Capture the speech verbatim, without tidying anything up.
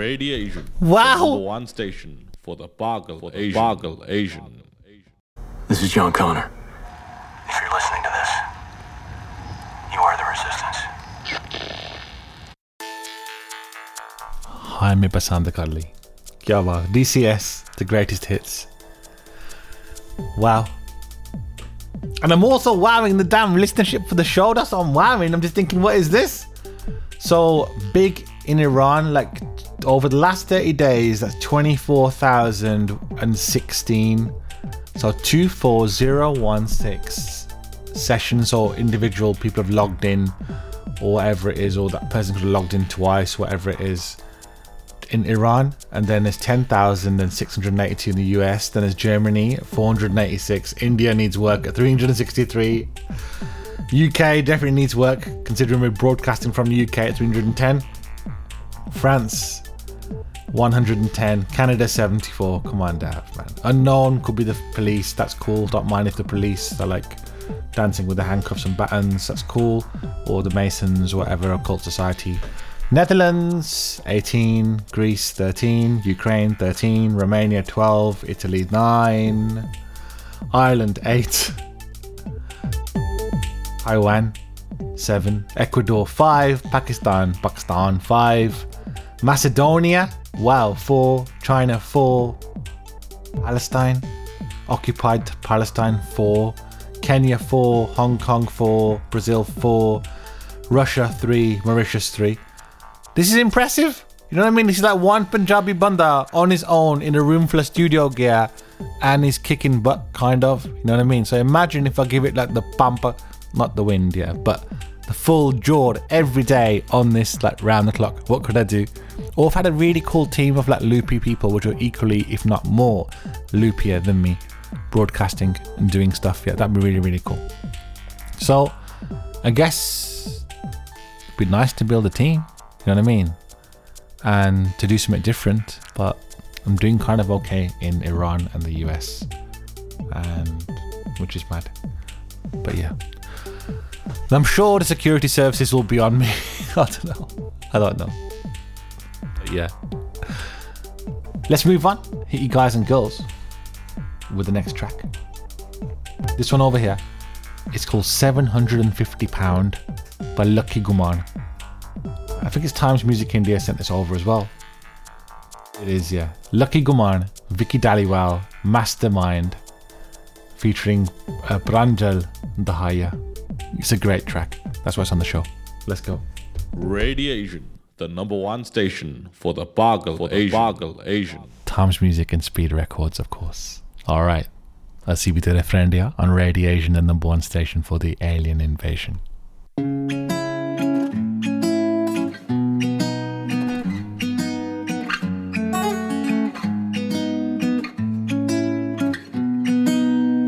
Radiation. Wow. The number one station for the Boggle Asian. Boggle Asian. This is John Connor. If you're listening to this, you are the resistance. Hi, मैं पसंद कर ली. क्या बात. D C S, the greatest hits. Wow. And I'm also wowing the damn listenership for the show. That's what I'm wowing. I'm just thinking, what is this? So big in Iran, like over the last thirty days, that's twenty-four thousand sixteen. So two four zero one six sessions or individual people have logged in, or whatever it is, or that person could have logged in twice, whatever it is, in Iran. And then there's ten thousand six hundred eighty-two in the U S. Then there's Germany at four hundred eighty-six. India needs work at three hundred sixty-three. U K definitely needs work, considering we're broadcasting from the U K at three hundred ten. France one hundred ten. Canada seventy-four. Come on, Dav, man. Unknown could be the police. That's cool. Don't mind if the police are like dancing with the handcuffs and buttons. That's cool. Or the Masons, or whatever, occult society. Netherlands eighteen. Greece thirteen. Ukraine thirteen. Romania twelve. Italy nine. Ireland eight. Taiwan seven. Ecuador five. Pakistan Pakistan five. Macedonia, wow, four. China four. Palestine, occupied Palestine four. Kenya four. Hong Kong four. Brazil four. Russia three. Mauritius three. This is impressive. You know what I mean? This is like one Punjabi banda on his own in a room full of studio gear, and he's kicking butt, kind of. You know what I mean? So imagine if I give it like the pampa, not the wind, yeah, but the full jawed every day on this, like round the clock. What could I do? Or I've had a really cool team of like loopy people, which are equally, if not more, loopier than me, broadcasting and doing stuff. Yeah, that'd be really, really cool. So I guess it'd be nice to build a team. You know what I mean? And to do something different. But I'm doing kind of okay in Iran and the U S, and which is mad. But yeah, I'm sure the security services will be on me. I don't know. I don't know. But yeah. Let's move on. Hit you guys and girls with the next track. This one over here. It's called seven hundred fifty pounds by Lucky Guman. I think it's Times Music India sent this over as well. It is, yeah. Lucky Guman, Vicky Dhaliwal, Mastermind, featuring uh, Pranjal Dahaya. It's a great track. That's why it's on the show. Let's go. Radiation, the number one station for the Boggle Asian. Boggle Asian. Times Music and Speed Records, of course. All right. I'll see you with the friend here on Radiation, the number one station for the alien invasion.